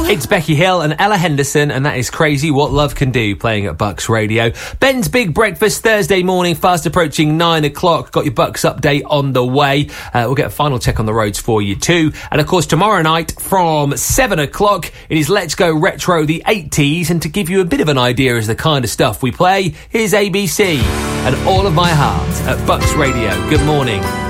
It's Becky Hill and Ella Henderson, and that is Crazy What Love Can Do, playing at Bucks Radio. Ben's Big Breakfast, Thursday morning, fast approaching 9 o'clock. Got your Bucks update on the way. We'll get a final check on the roads for you too. And of course, tomorrow night from 7 o'clock, it is Let's Go Retro the 80s. And to give you a bit of an idea as the kind of stuff we play, here's ABC and All of My Heart at Bucks Radio. Good morning.